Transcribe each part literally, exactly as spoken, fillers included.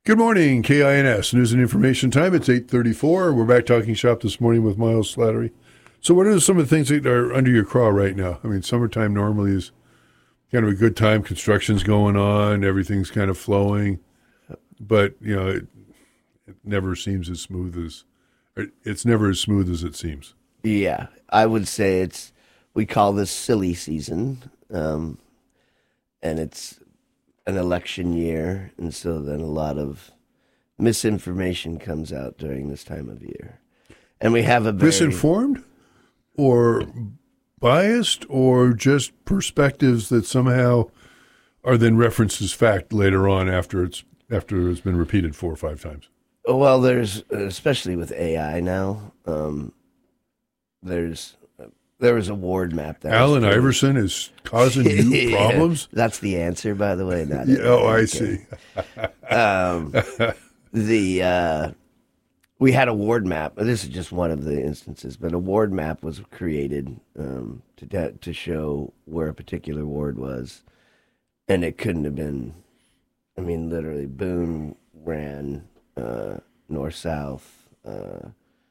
Good morning, K I N S News and Information Time. It's eight thirty-four. We're back talking shop this morning with Miles Slattery. So what are some of the things that are under your craw right now? I mean, summertime normally is kind of a good time. Construction's going on. Everything's kind of flowing. But, you know, it, it never seems as smooth as – it's never as smooth as it seems. Yeah, I would say it's – we call this silly season, um, and it's an election year, and so then a lot of misinformation comes out during this time of year. And we have a very... Misinformed or biased or just perspectives that somehow are then referenced as fact later on after it's after it's been repeated four or five times? Well, there's, especially with A I now, um, there's there was a ward map that Allen Iverson is causing you yeah, problems? That's the answer, by the way. Not yeah, oh, I see. um, the uh, we had a ward map. This is just one of the instances, but a ward map was created um, to to show where a particular ward was, and it couldn't have been. I mean, literally, Boone ran uh, north-south. Uh,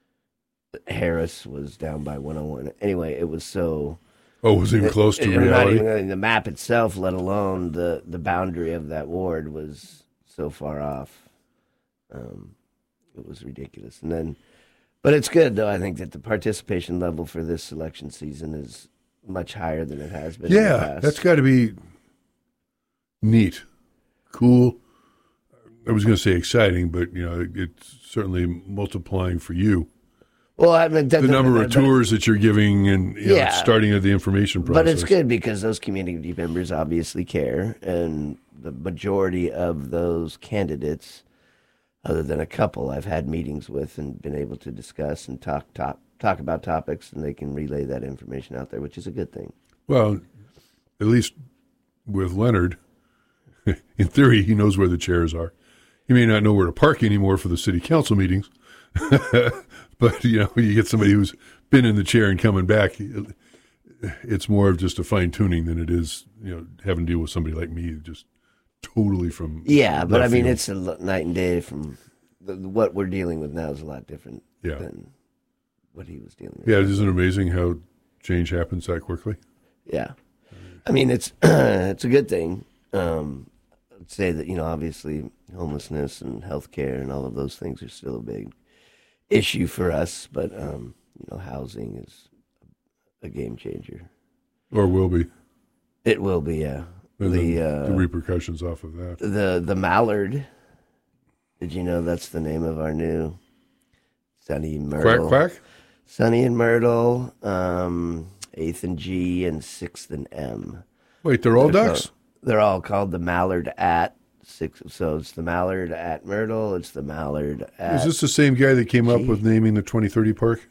Harris was down by one oh one. Anyway, it was so... Oh, it was even it, close to it, reality? Not even, the map itself, let alone the, the boundary of that ward, was so far off. Um, it was ridiculous. And then, but it's good, though, I think, that the participation level for this election season is much higher than it has been in the Yeah, past. that's got to be neat. Cool. I was going to say exciting, but you know, it's certainly multiplying for you. Well, I mean, the number of tours that you're giving and you yeah, know, starting of the information process. But it's good because those community members obviously care, and the majority of those candidates, other than a couple I've had meetings with and been able to discuss and talk top, talk about topics, and they can relay that information out there, which is a good thing. Well, at least with Leonard, in theory, he knows where the chairs are. He may not know where to park anymore for the city council meetings, but you know, you get somebody who's been in the chair and coming back. It's more of just a fine tuning than it is, you know, having to deal with somebody like me, just totally from yeah. But I mean, field. It's a night and day from the, what we're dealing with now is a lot different yeah. than what he was dealing with. Yeah, isn't it amazing how change happens that quickly? Yeah, I mean, it's it's a good thing. Um, I'd say that, you know, obviously homelessness and healthcare and all of those things are still a big issue for us, but um, you know, housing is a game changer. Or will be. It will be, yeah. And the, uh, the uh, repercussions off of that. The the mallard. Did you know that's the name of our new Sunny and Myrtle? Quack quack. Sunny and Myrtle, um, eighth and G, and sixth and M. Wait, they're all they're ducks. Called, they're all called the mallard at six. So it's the mallard at Myrtle. It's the mallard at. Is this the same guy that came G? up with naming the twenty thirty park?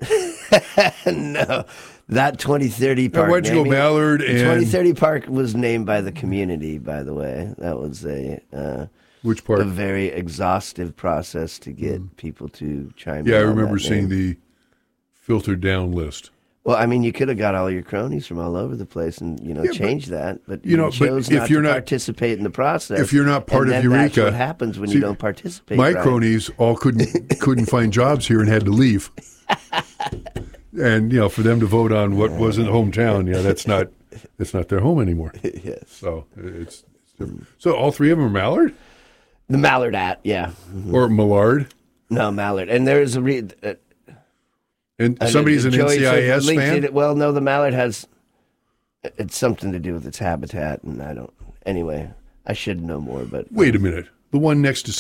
No, that twenty thirty park. Now, why'd you go Mallard and twenty thirty park was named by the community? By the way, that was a uh, which part? A very exhaustive process to get mm. people to chime yeah, in. Yeah, I remember on that seeing name. the filtered down list. Well, I mean, you could have got all your cronies from all over the place and, you know, yeah, changed that, but you, you know, chose but if not you're to not, participate in the process. If you're not part and of then Eureka, that's what happens when see, you don't participate. My right? cronies all couldn't couldn't find jobs here and had to leave. And you know, for them to vote on what was in the hometown, yeah, that's not that's not their home anymore. Yes. So it's, it's different. So all three of them are Mallard? The Mallard at, yeah. Mm-hmm. Or Millard? No, Mallard. And there's a re- uh, and somebody's an N C I S fan? It, well, no, the Mallard has it's something to do with its habitat, and I don't. Anyway, I should know more, but wait a minute. The one next to